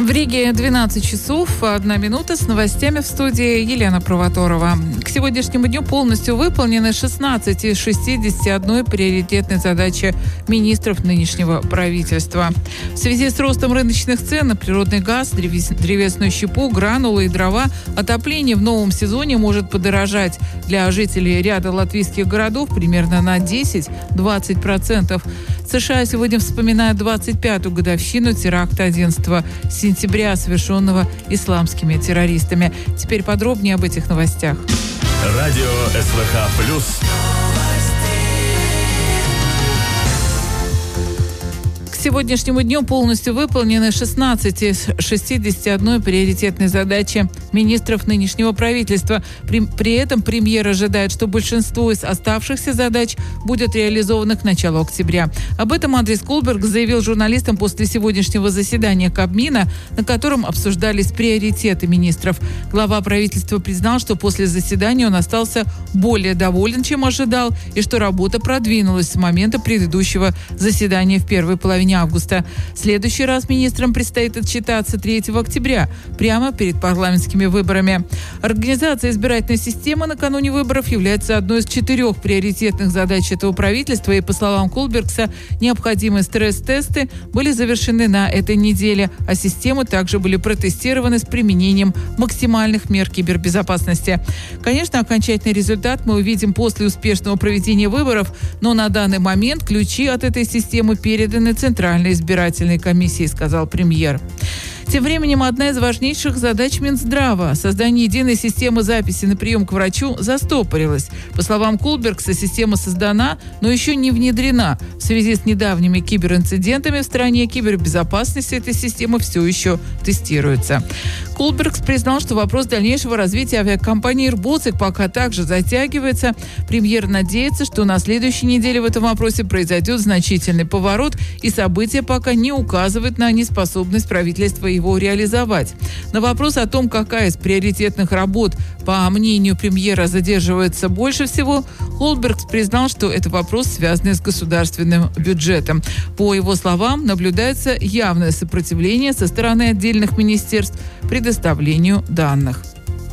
В Риге 12 часов 1 минута с новостями в студии Елена Провоторова. К сегодняшнему дню полностью выполнены 16 из 61 приоритетной задачи министров нынешнего правительства. В связи с ростом рыночных цен на природный газ, древесную щепу, гранулы и дрова, отопление в новом сезоне может подорожать для жителей ряда латвийских городов примерно на 10-20%. США сегодня вспоминают 25-ю годовщину теракта 11 сентября, совершенного исламскими террористами. Теперь подробнее об этих новостях. Радио СВХ+. К сегодняшнему дню полностью выполнены 16 из 61 приоритетной задачи министров нынешнего правительства. При этом премьер ожидает, что большинство из оставшихся задач будет реализовано к началу октября. Об этом Андрис Кулберг заявил журналистам после сегодняшнего заседания Кабмина, на котором обсуждались приоритеты министров. Глава правительства признал, что после заседания он остался более доволен, чем ожидал, и что работа продвинулась с момента предыдущего заседания в первой половине августа. В следующий раз министрам предстоит отчитаться 3 октября, прямо перед парламентскими выборами. Организация избирательной системы накануне выборов является одной из 4 приоритетных задач этого правительства, и, по словам Кулбергса, необходимые стресс-тесты были завершены на этой неделе, а системы также были протестированы с применением максимальных мер кибербезопасности. Конечно, окончательный результат мы увидим после успешного проведения выборов, но на данный момент ключи от этой системы переданы Центральной избирательной комиссии, сказал премьер. Тем временем одна из важнейших задач Минздрава – создание единой системы записи на прием к врачу – застопорилась. По словам Кулбергса, система создана, но еще не внедрена. В связи с недавними киберинцидентами в стране кибербезопасность этой системы все еще тестируется. Кулбергс признал, что вопрос дальнейшего развития авиакомпании «Ирбоцик» пока также затягивается. Премьер надеется, что на следующей неделе в этом вопросе произойдет значительный поворот, и события пока не указывают на неспособность правительства его реализовать. На вопрос о том, какая из приоритетных работ, по мнению премьера, задерживается больше всего, Кулбергс признал, что это вопрос, связанный с государственным бюджетом. По его словам, наблюдается явное сопротивление со стороны отдельных министерств предоставлению данных.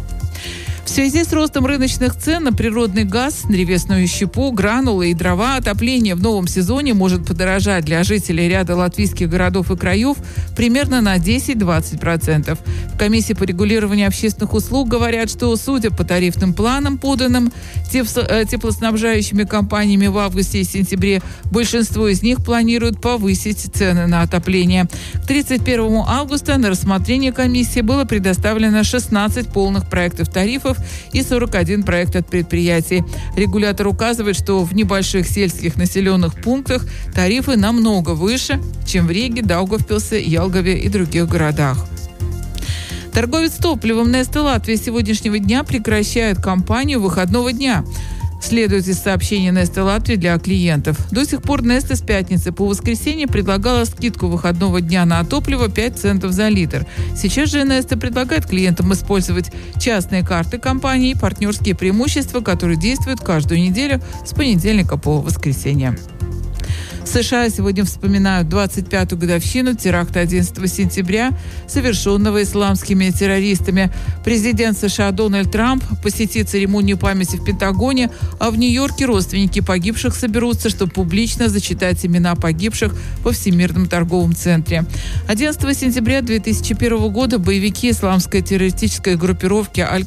В связи с ростом рыночных цен на природный газ, древесную щепу, гранулы и дрова, отопление в новом сезоне может подорожать для жителей ряда латвийских городов и краев примерно на 10-20%. В комиссии по регулированию общественных услуг говорят, что, судя по тарифным планам, поданным теплоснабжающими компаниями в августе и сентябре, большинство из них планируют повысить цены на отопление. К 31 августа на рассмотрение комиссии было предоставлено 16 полных проектов тарифов и 41 проект от предприятий. Регулятор указывает, что в небольших сельских населенных пунктах тарифы намного выше, чем в Риге, Даугавпилсе, Ялгове и других городах. Торговец топливом Neste Латвия с сегодняшнего дня прекращает кампанию выходного дня. Следует из сообщения Neste Латвии для клиентов. До сих пор Neste с пятницы по воскресенье предлагала скидку выходного дня на топливо 5 центов за литр. Сейчас же Neste предлагает клиентам использовать частные карты компании и партнерские преимущества, которые действуют каждую неделю с понедельника по воскресенье. США сегодня вспоминают 25-ю годовщину теракта 11 сентября, совершенного исламскими террористами. Президент США Дональд Трамп посетит церемонию памяти в Пентагоне, а в Нью-Йорке родственники погибших соберутся, чтобы публично зачитать имена погибших во Всемирном торговом центре. 11 сентября 2001 года боевики исламской террористической группировки